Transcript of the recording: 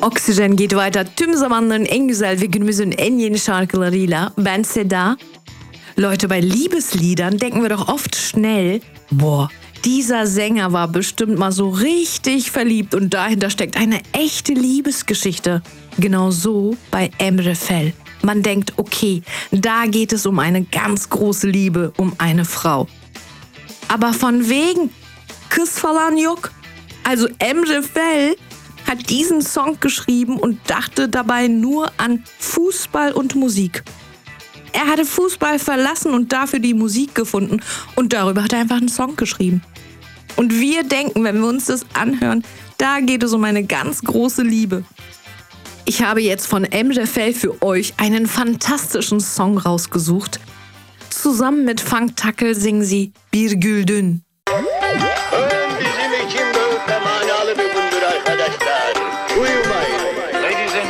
Oksijen geht weiter tüm zamanların en güzel ve günümüzün en yeni şarkılarıyla. Ben Seda. Leute, bei Liebesliedern denken wir doch oft schnell, boah, dieser Sänger war bestimmt mal so richtig verliebt und dahinter steckt eine echte Liebesgeschichte. Genau so bei Emre Fel. Man denkt, okay, da geht es um eine ganz große Liebe, um eine Frau. Aber von wegen Kız falan yok. Also Emre Fel hat diesen Song geschrieben und dachte dabei nur an Fußball und Musik. Er hatte Fußball verlassen und dafür die Musik gefunden und darüber hat er einfach einen Song geschrieben. Und wir denken, wenn wir uns das anhören, da geht es um eine ganz große Liebe. Ich habe jetzt von Emre Fel für euch einen fantastischen Song rausgesucht. Zusammen mit Funk Tackle singen sie Bir Güldün.